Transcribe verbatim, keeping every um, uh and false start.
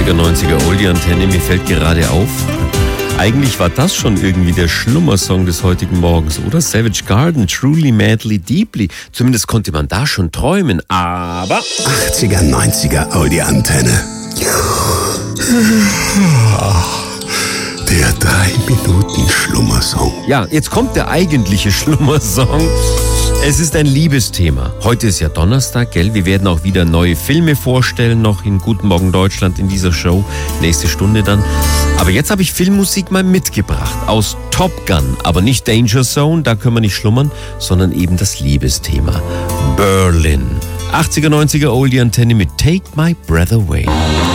achtziger, neunziger Oldie-Antenne, mir fällt gerade auf, eigentlich war das schon irgendwie der Schlummersong des heutigen Morgens, oder? Savage Garden, Truly, Madly, Deeply. Zumindest konnte man da schon träumen, aber... achtziger, neunziger Oldie-Antenne. Der drei Minuten Schlummersong. Ja, jetzt kommt der eigentliche Schlummersong. Es ist ein Liebesthema. Heute ist ja Donnerstag, gell? Wir werden auch wieder neue Filme vorstellen, noch in Guten Morgen Deutschland in dieser Show. Nächste Stunde dann. Aber jetzt habe ich Filmmusik mal mitgebracht. Aus Top Gun. Aber nicht Danger Zone, da können wir nicht schlummern, sondern eben das Liebesthema. Berlin. achtziger, neunziger Oldie-Antenne mit Take My Breath Away.